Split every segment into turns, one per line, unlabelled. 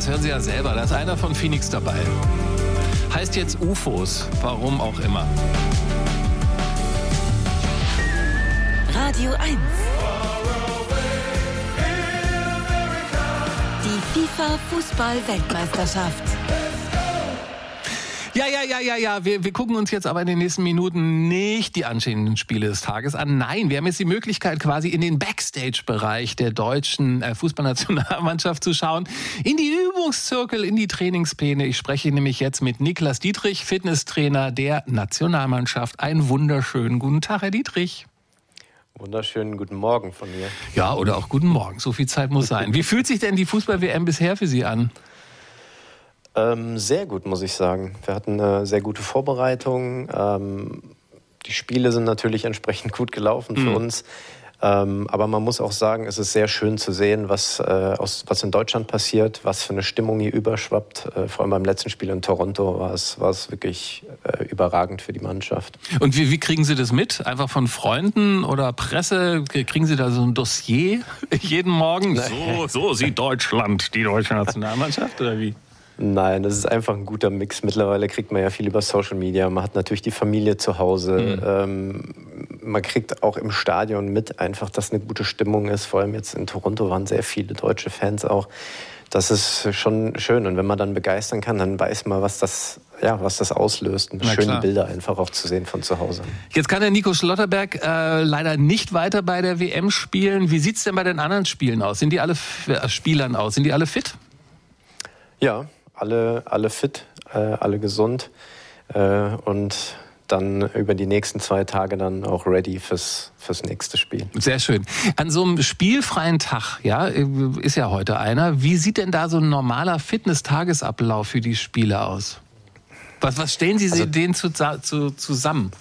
hören Sie ja selber, da ist einer von Phoenix dabei. Heißt jetzt UFOs, warum auch immer.
Radio 1. Die FIFA-Fußball-Weltmeisterschaft.
Ja. Wir gucken uns jetzt aber in den nächsten Minuten nicht die anstehenden Spiele des Tages an. Nein, wir haben jetzt die Möglichkeit, quasi in den Backstage-Bereich der deutschen Fußballnationalmannschaft zu schauen. In die Übungszirkel, in die Trainingspläne. Ich spreche nämlich jetzt mit Niklas Dietrich, Fitnesstrainer der Nationalmannschaft. Einen wunderschönen guten Tag, Herr Dietrich.
Wunderschönen guten Morgen von mir.
Ja, oder auch guten Morgen. So viel Zeit muss sein. Wie fühlt sich denn die Fußball-WM bisher für Sie an?
Sehr gut, muss ich sagen. Wir hatten eine sehr gute Vorbereitung. Die Spiele sind natürlich entsprechend gut gelaufen für uns. Aber man muss auch sagen, es ist sehr schön zu sehen, was in Deutschland passiert, was für eine Stimmung hier überschwappt. Vor allem beim letzten Spiel in Toronto war es wirklich überragend für die Mannschaft.
Und wie kriegen Sie das mit? Einfach von Freunden oder Presse? Kriegen Sie da so ein Dossier jeden Morgen? So sieht Deutschland, die deutsche Nationalmannschaft, oder wie?
Nein, das ist einfach ein guter Mix. Mittlerweile kriegt man ja viel über Social Media. Man hat natürlich die Familie zu Hause. Man kriegt auch im Stadion mit einfach, dass eine gute Stimmung ist. Vor allem jetzt in Toronto waren sehr viele deutsche Fans auch. Das ist schon schön. Und wenn man dann begeistern kann, dann weiß man, was das auslöst. Und schön, die Bilder einfach auch zu sehen von zu Hause.
Jetzt kann der Nico Schlotterberg leider nicht weiter bei der WM spielen. Wie sieht es denn bei den anderen Spielen aus? Sind die alle fit?
Ja. Alle fit, alle gesund und dann über die nächsten 2 Tage dann auch ready fürs nächste Spiel.
Sehr schön. An so einem spielfreien Tag, ja, ist ja heute einer. Wie sieht denn da so ein normaler Fitness-Tagesablauf für die Spieler aus? Was stellen Sie denen zusammen?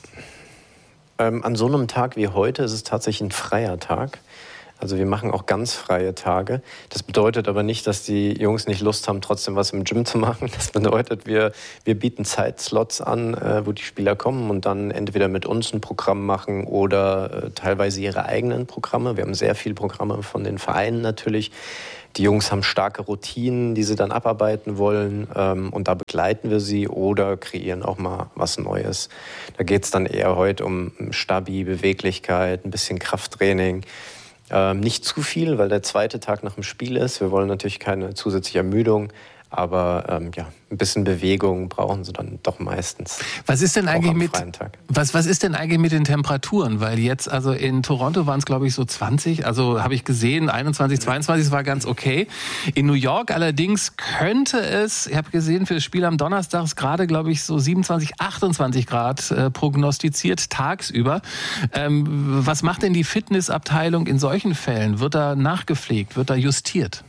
An so einem Tag wie heute ist es tatsächlich ein freier Tag. Also wir machen auch ganz freie Tage. Das bedeutet aber nicht, dass die Jungs nicht Lust haben, trotzdem was im Gym zu machen. Das bedeutet, wir bieten Zeitslots an, wo die Spieler kommen und dann entweder mit uns ein Programm machen oder teilweise ihre eigenen Programme. Wir haben sehr viele Programme von den Vereinen natürlich. Die Jungs haben starke Routinen, die sie dann abarbeiten wollen und da begleiten wir sie oder kreieren auch mal was Neues. Da geht es dann eher heute um Stabi, Beweglichkeit, ein bisschen Krafttraining. Nicht zu viel, weil der zweite Tag nach dem Spiel ist. Wir wollen natürlich keine zusätzliche Ermüdung, aber ein bisschen Bewegung brauchen sie dann doch meistens.
Was ist denn eigentlich was ist denn eigentlich mit den Temperaturen? Weil jetzt, also in Toronto waren es, glaube ich, so 20, also habe ich gesehen, 21, 22 war ganz okay. In New York allerdings könnte es, ich habe gesehen, für das Spiel am Donnerstag ist gerade, glaube ich, so 27, 28 Grad prognostiziert tagsüber. Was macht denn die Fitnessabteilung in solchen Fällen? Wird da nachgepflegt? Wird da justiert?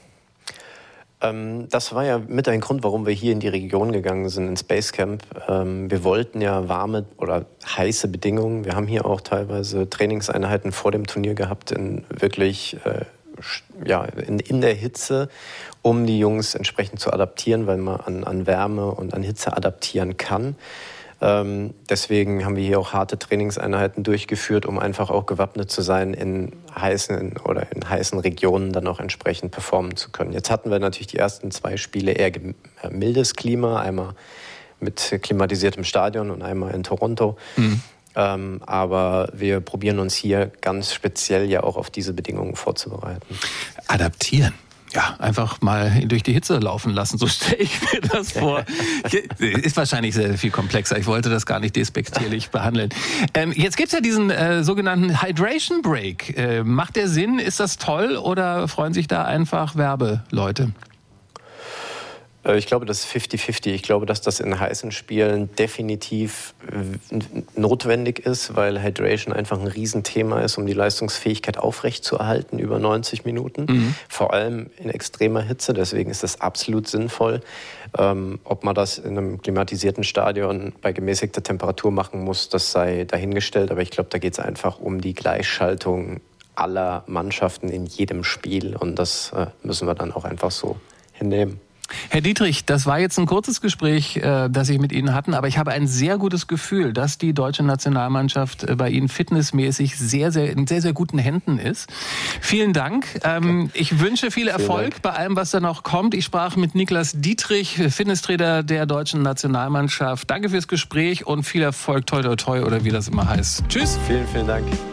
Das war ja mit ein Grund, warum wir hier in die Region gegangen sind, ins Basecamp. Wir wollten ja warme oder heiße Bedingungen. Wir haben hier auch teilweise Trainingseinheiten vor dem Turnier gehabt, in wirklich in der Hitze, um die Jungs entsprechend zu adaptieren, weil man an Wärme und an Hitze adaptieren kann. Deswegen haben wir hier auch harte Trainingseinheiten durchgeführt, um einfach auch gewappnet zu sein, in heißen Regionen dann auch entsprechend performen zu können. Jetzt hatten wir natürlich die ersten 2 Spiele eher mildes Klima, einmal mit klimatisiertem Stadion und einmal in Toronto. Aber wir probieren uns hier ganz speziell ja auch auf diese Bedingungen vorzubereiten.
Adaptieren. Ja, einfach mal durch die Hitze laufen lassen, so stelle ich mir das vor. Ist wahrscheinlich sehr viel komplexer. Ich wollte das gar nicht despektierlich behandeln. Jetzt gibt's ja diesen sogenannten Hydration Break. Macht der Sinn? Ist das toll oder freuen sich da einfach Werbeleute?
Ich glaube, das ist 50-50. Ich glaube, dass das in heißen Spielen definitiv notwendig ist, weil Hydration einfach ein Riesenthema ist, um die Leistungsfähigkeit aufrechtzuerhalten über 90 Minuten. Vor allem in extremer Hitze, deswegen ist das absolut sinnvoll. Ob man das in einem klimatisierten Stadion bei gemäßigter Temperatur machen muss, das sei dahingestellt. Aber ich glaube, da geht es einfach um die Gleichschaltung aller Mannschaften in jedem Spiel. Und das müssen wir dann auch einfach so hinnehmen.
Herr Dietrich, das war jetzt ein kurzes Gespräch, das Sie mit Ihnen hatten, aber ich habe ein sehr gutes Gefühl, dass die deutsche Nationalmannschaft bei Ihnen fitnessmäßig in sehr, sehr guten Händen ist. Vielen Dank. Ich wünsche viel Erfolg bei allem, was da noch kommt. Ich sprach mit Niklas Dietrich, Fitnesstrainer der deutschen Nationalmannschaft. Danke fürs Gespräch und viel Erfolg, toi toi toi oder wie das immer heißt. Tschüss.
Vielen, vielen Dank.